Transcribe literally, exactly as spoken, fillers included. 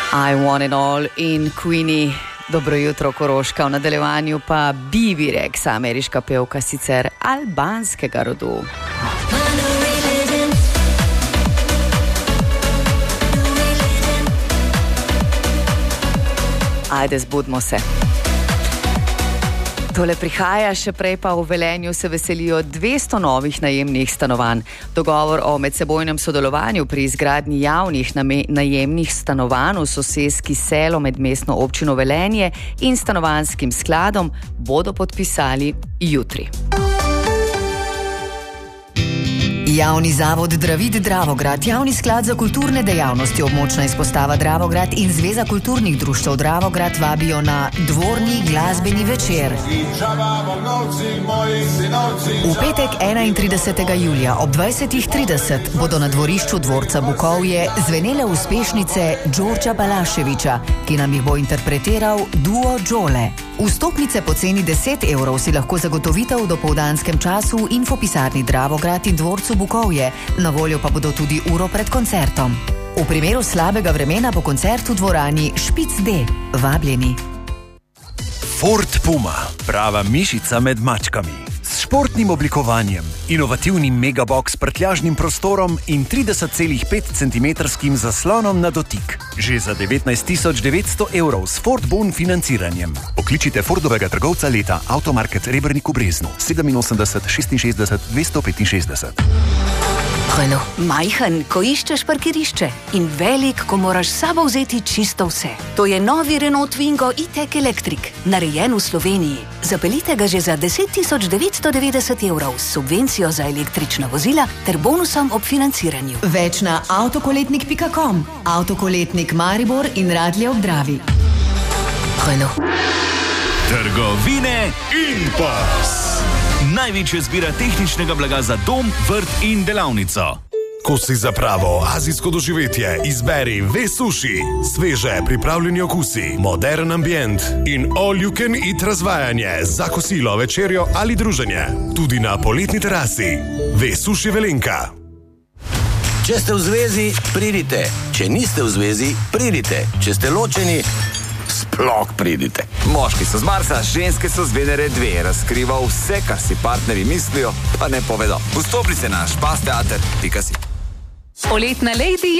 I want it all in Queenie. Dobro jutro, Koroška. V nadaljevanju pa Bibi Rex, ameriška pevka, sicer albanskega rodu. Ajde, zbudimo se. Tole prihaja, še prej pa v Velenju se veselijo dvesto novih najemnih stanovanj. Dogovor o medsebojnem sodelovanju pri izgradnji javnih najemnih stanovanj v soseski Selo med mestno občino Velenje in stanovanjskim skladom bodo podpisali jutri. Javni zavod Dravid Dravograd, Javni sklad za kulturne dejavnosti, območna izpostava Dravograd in Zveza kulturnih društev Dravograd vabijo na dvorni glasbeni večer. V petek enaintridesetega julija ob dvajsetih trideset bodo na dvorišču dvorca Bukovje zvenele uspešnice Đorđa Balaševića, ki nam jih bo interpretiral duo Đole. Vstopnice po ceni deset evrov si lahko zagotovite v dopoldanskem času v infopisarni Dravograd in dvorcu Bukovje, na voljo pa bodo tudi uro pred koncertom. V primeru slabega vremena po koncertu v dvorani Špic D. Vabljeni. Ford Puma, prava mišica med mačkami. S športnim oblikovanjem, inovativnim megabox s prtljažnim prostorom in trideset celih pet centimetrskim zaslonom na dotik. Že za devetnajst tisoč devetsto evrov s Ford Bon financiranjem. Pokličite Fordovega trgovca leta Automarket Rebernik v Breznu sedeminosemdeset šestinšestdeset dvesto petinšestdeset. Renault. Majhen, ko iščeš parkirišče, in velik, ko moraš s sabo vzeti čisto vse. To je novi Renault Twingo e-tech Electric, narejen v Sloveniji. Zapeljite ga že za deset tisoč devetsto devetdeset evrov s subvencijo za električna vozila ter bonusom ob financiranju. Več na avtokoletnik pika com, Avtokoletnik Maribor in Radlje ob Dravi. Renault. Trgovine Impulz. Največja zbira tehničnega blaga za dom, vrt in delavnico. Ko si za pravo azijsko doživetje, izberi V-Sushi. Sveže pripravljeni okusi, modern ambient in all you can eat razvajanje za kosilo, večerjo ali druženje. Tudi na poletni terasi. V-Sushi Velenka. Če ste v zvezi, pridite. Če niste v zvezi, pridite. Če ste ločeni, sploh pridite. Moški so z Marsa, ženske so z Venere dve. Razkriva vse, kar si partnerji mislijo, pa ne povedo. Vstopnice na špasteater pika si. Poletna lady